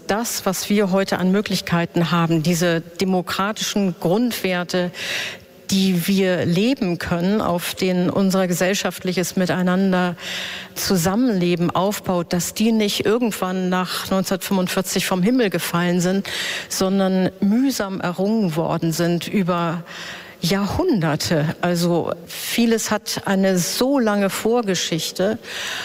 das, was wir heute an Möglichkeiten haben, diese demokratischen Grundwerte, die wir leben können, auf denen unser gesellschaftliches Miteinander Zusammenleben aufbaut, dass die nicht irgendwann nach 1945 vom Himmel gefallen sind, sondern mühsam errungen worden sind über Jahrhunderte. Also vieles hat eine so lange Vorgeschichte.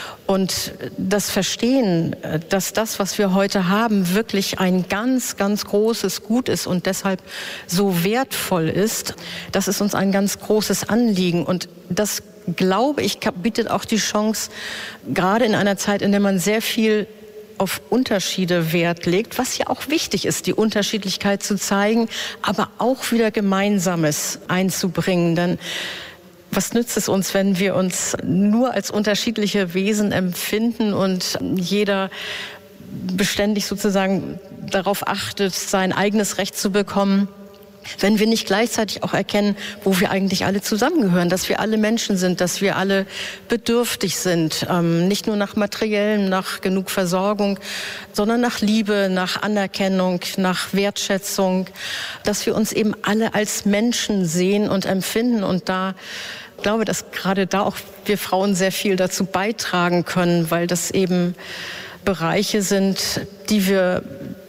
Und das Verstehen, dass das, was wir heute haben, wirklich ein ganz, ganz großes Gut ist und deshalb so wertvoll ist, das ist uns ein ganz großes Anliegen. Und das, glaube ich, bietet auch die Chance, gerade in einer Zeit, in der man sehr viel auf Unterschiede Wert legt, was ja auch wichtig ist, die Unterschiedlichkeit zu zeigen, aber auch wieder Gemeinsames einzubringen. Denn was nützt es uns, wenn wir uns nur als unterschiedliche Wesen empfinden und jeder beständig sozusagen darauf achtet, sein eigenes Recht zu bekommen, wenn wir nicht gleichzeitig auch erkennen, wo wir eigentlich alle zusammengehören, dass wir alle Menschen sind, dass wir alle bedürftig sind, nicht nur nach Materiellem, nach genug Versorgung, sondern nach Liebe, nach Anerkennung, nach Wertschätzung, dass wir uns eben alle als Menschen sehen und empfinden. Und da ich glaube, dass gerade da auch wir Frauen sehr viel dazu beitragen können, weil das eben Bereiche sind, die wir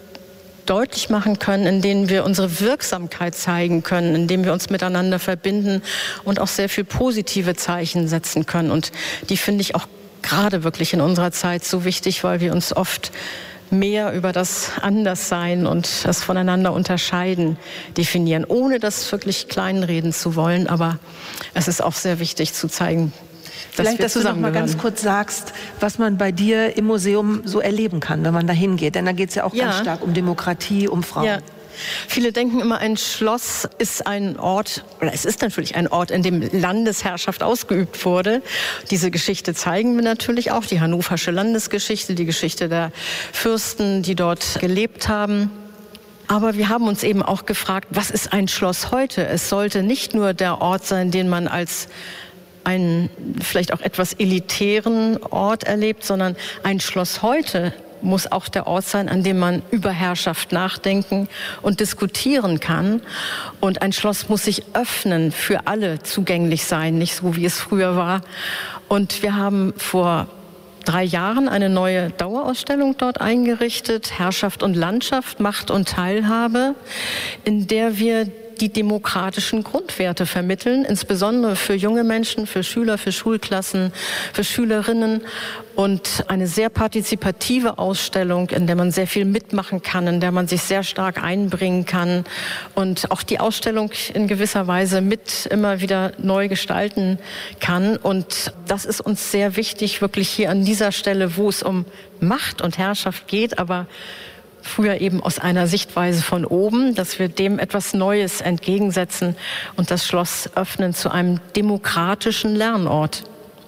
deutlich machen können, in denen wir unsere Wirksamkeit zeigen können, in denen wir uns miteinander verbinden und auch sehr viel positive Zeichen setzen können. Und die finde ich auch gerade wirklich in unserer Zeit so wichtig, weil wir uns oft mehr über das Anderssein und das voneinander unterscheiden definieren, ohne das wirklich kleinreden zu wollen. Aber es ist auch sehr wichtig zu zeigen, vielleicht, dass du noch mal ganz kurz sagst, was man bei dir im Museum so erleben kann, wenn man da hingeht. Denn da geht es ja auch ganz stark um Demokratie, um Frauen. Ja. Viele denken immer, ein Schloss ist ein Ort, oder es ist natürlich ein Ort, in dem Landesherrschaft ausgeübt wurde. Diese Geschichte zeigen wir natürlich auch, die hannoversche Landesgeschichte, die Geschichte der Fürsten, die dort gelebt haben. Aber wir haben uns eben auch gefragt, was ist ein Schloss heute? Es sollte nicht nur der Ort sein, den man als einen vielleicht auch etwas elitären Ort erlebt, sondern ein Schloss heute muss auch der Ort sein, an dem man über Herrschaft nachdenken und diskutieren kann. Und ein Schloss muss sich öffnen, für alle zugänglich sein, nicht so wie es früher war. Und wir haben vor 3 Jahren eine neue Dauerausstellung dort eingerichtet, Herrschaft und Landschaft, Macht und Teilhabe, in der wir die demokratischen Grundwerte vermitteln, insbesondere für junge Menschen, für Schüler, für Schulklassen, für Schülerinnen, und eine sehr partizipative Ausstellung, in der man sehr viel mitmachen kann, in der man sich sehr stark einbringen kann und auch die Ausstellung in gewisser Weise mit immer wieder neu gestalten kann. Und das ist uns sehr wichtig, wirklich hier an dieser Stelle, wo es um Macht und Herrschaft geht, aber früher eben aus einer Sichtweise von oben, dass wir dem etwas Neues entgegensetzen und das Schloss öffnen zu einem demokratischen Lernort.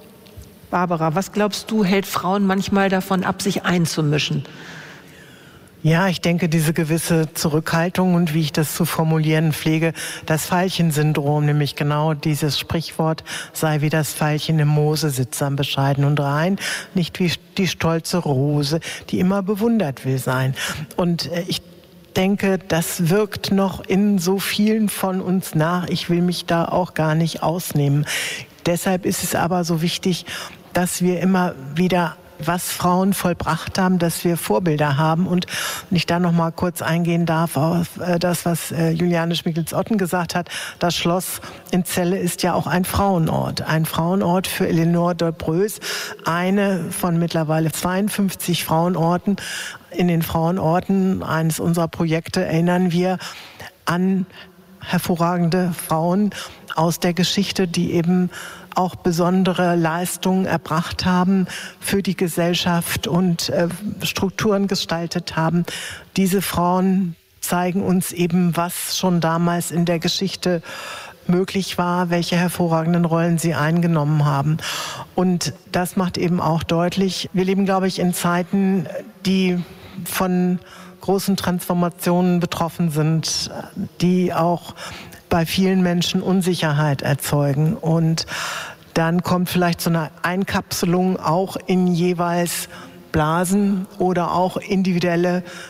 Barbara, was glaubst du, hält Frauen manchmal davon ab, sich einzumischen? Ja, ich denke, diese gewisse Zurückhaltung und wie ich das zu formulieren pflege, das Veilchen-Syndrom, nämlich genau dieses Sprichwort, sei wie das Veilchen im Moose, sittsam, bescheiden und rein, nicht wie die stolze Rose, die immer bewundert will sein. Und ich denke, das wirkt noch in so vielen von uns nach. Ich will mich da auch gar nicht ausnehmen. Deshalb ist es aber so wichtig, dass wir immer wieder, was Frauen vollbracht haben, dass wir Vorbilder haben. Und wenn ich da noch mal kurz eingehen darf auf das, was Juliane Schmickels-Otten gesagt hat, das Schloss in Celle ist ja auch ein Frauenort für Eleonore Dolbreus, eine von mittlerweile 52 Frauenorten. In den Frauenorten eines unserer Projekte erinnern wir an hervorragende Frauen aus der Geschichte, die eben auch besondere Leistungen erbracht haben für die Gesellschaft und Strukturen gestaltet haben. Diese Frauen zeigen uns eben, was schon damals in der Geschichte möglich war, welche hervorragenden Rollen sie eingenommen haben. Und das macht eben auch deutlich, wir leben, glaube ich, in Zeiten, die von großen Transformationen betroffen sind, die auch bei vielen Menschen Unsicherheit erzeugen. Und dann kommt vielleicht so eine Einkapselung auch in jeweils Blasen oder auch individuelle